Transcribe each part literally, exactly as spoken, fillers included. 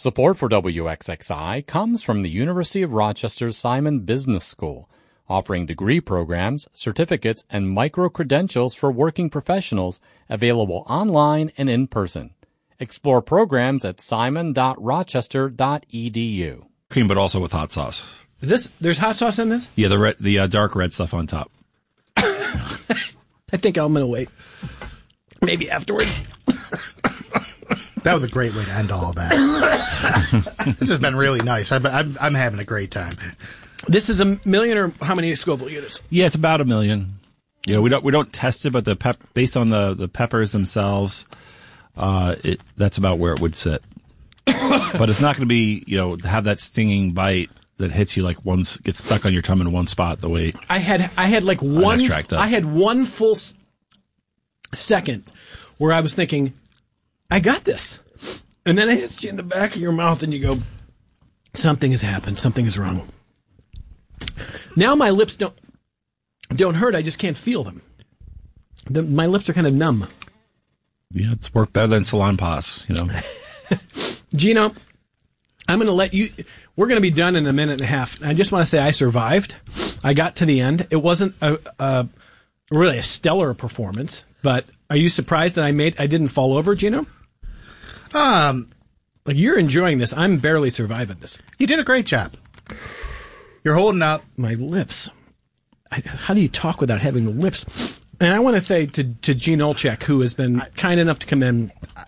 Support for W X X I comes from the University of Rochester's Simon Business School, offering degree programs, certificates, and micro-credentials for working professionals available online and in person. Explore programs at simon dot rochester dot e d u. Cream, but also with hot sauce. Is this, there's hot sauce in this? Yeah, the red, the uh, dark red stuff on top. I think I'm going to wait. Maybe afterwards. That was a great way to end all of that. This has been really nice. I'm, I'm, I'm having a great time. This is a million or how many Scoville units? Yeah, it's about a million. You know, we don't we don't test it, but the pep, based on the, the peppers themselves, uh, it, that's about where it would sit. But it's not going to be, you know, have that stinging bite that hits you like once, gets stuck on your tongue in one spot. The way I had, I had like one, I had one full s- second where I was thinking, I got this. And then it hits you in the back of your mouth and you go, something has happened. Something is wrong. Now my lips don't don't hurt. I just can't feel them. The, my lips are kind of numb. Yeah, it's worked better than Salon Pass, you know. Gino, I'm going to let you, we're going to be done in a minute and a half. I just want to say I survived. I got to the end. It wasn't a, a really a stellar performance, but are you surprised that I made, I didn't fall over, Gino? Um, like you're enjoying this. I'm barely surviving this. You did a great job. You're holding up. My lips. I, how do you talk without having lips? And I want to say to, to Gene Olchek, who has been kind enough to come in.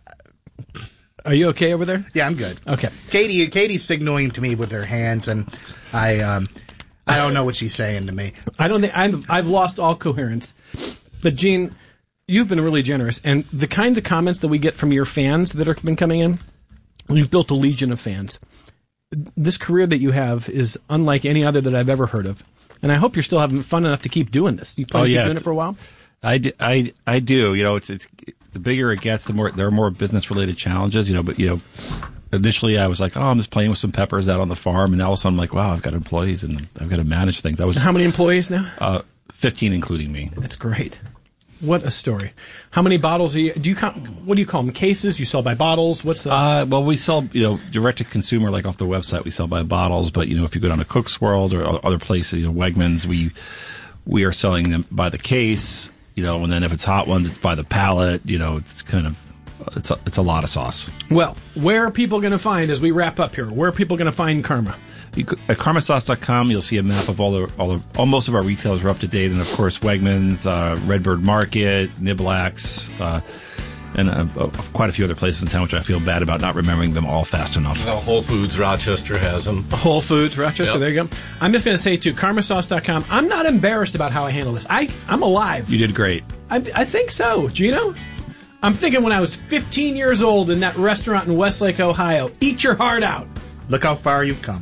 Are you okay over there? Yeah, I'm good. Okay. Katie, Katie's signaling to me with her hands, and I, um, I don't know what she's saying to me. I don't think I've, I've lost all coherence. But Gene, you've been really generous, and the kinds of comments that we get from your fans that have been coming in, you've built a legion of fans. This career that you have is unlike any other that I've ever heard of, and I hope you're still having fun enough to keep doing this. You plan oh, to keep yeah, doing it for a while? I do, I, I do. You know, it's it's the bigger it gets, the more there are more business related challenges. You know, but you know, initially I was like, oh, I'm just playing with some peppers out on the farm, and all of a sudden I'm like, wow, I've got employees and I've got to manage things. I was how many employees now? Uh, fifteen, including me. That's great. What a story. How many bottles are you, do you count, what do you call them, cases? You sell by bottles? What's the... Uh, well, we sell, you know, direct to consumer, like off the website, we sell by bottles, but, you know, if you go down to Cook's World or other places, you know, Wegmans, we, we are selling them by the case, you know, and then if it's hot ones, it's by the pallet, you know, it's kind of, it's a, it's a lot of sauce. Well, where are people going to find, as we wrap up here, where are people going to find Karma? You, at karma sauce dot com, you'll see a map of all the, all the, all, most of our retailers are up to date. And of course, Wegmans, uh, Redbird Market, Niblax, uh, and uh, uh, quite a few other places in town, which I feel bad about not remembering them all fast enough. Well, Whole Foods Rochester has them. Whole Foods Rochester, Yep. There you go. I'm just going to say, too, karma sauce dot com, I'm not embarrassed about how I handle this. I, I'm alive. You did great. I, I think so. Gino? I'm thinking when I was fifteen years old in that restaurant in Westlake, Ohio. Eat your heart out. Look how far you've come.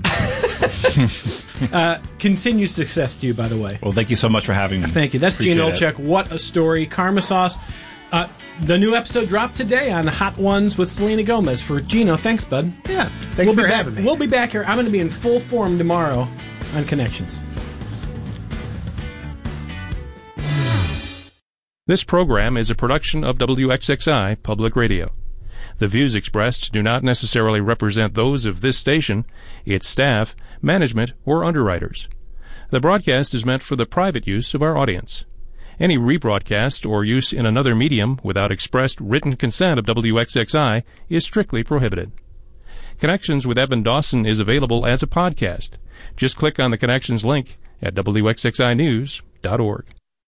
uh, continued success to you, by the way. Well, thank you so much for having me. Thank you. That's Appreciate Gene it. Olchek. What a story. Karma Sauce. Uh, the new episode dropped today on Hot Ones with Selena Gomez. For Gino, thanks, bud. Yeah, thanks we'll for be having back, me. We'll be back here. I'm going to be in full form tomorrow on Connections. This program is a production of W X X I Public Radio. The views expressed do not necessarily represent those of this station, its staff, management, or underwriters. The broadcast is meant for the private use of our audience. Any rebroadcast or use in another medium without expressed written consent of W X X I is strictly prohibited. Connections with Evan Dawson is available as a podcast. Just click on the Connections link at W X X I news dot org.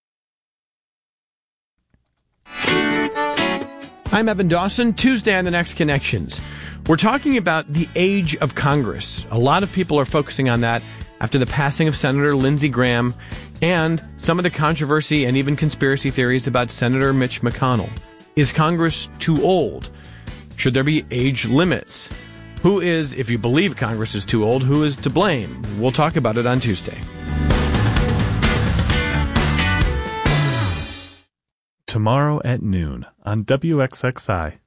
I'm Evan Dawson. Tuesday on the next Connections. We're talking about the age of Congress. A lot of people are focusing on that after the passing of Senator Lindsey Graham and some of the controversy and even conspiracy theories about Senator Mitch McConnell. Is Congress too old? Should there be age limits? Who is, if you believe Congress is too old, who is to blame? We'll talk about it on Tuesday. Tomorrow at noon on W X X I.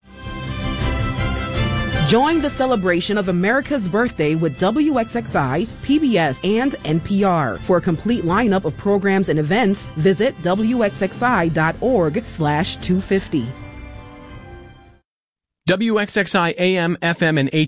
Join the celebration of America's birthday with W X X I, P B S, and N P R. For a complete lineup of programs and events, visit W X X I dot org slash two fifty. W X X I A M, F M, and H